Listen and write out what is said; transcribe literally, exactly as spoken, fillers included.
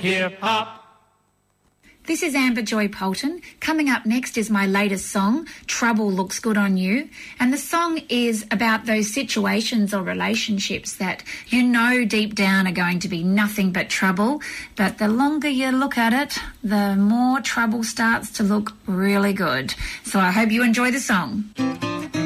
Hip hop. This is Amber Joy Polton. Coming up next is my latest song, Trouble Looks Good on You. And the song is about those situations or relationships that you know deep down are going to be nothing but trouble. But the longer you look at it, the more trouble starts to look really good. So I hope you enjoy the song.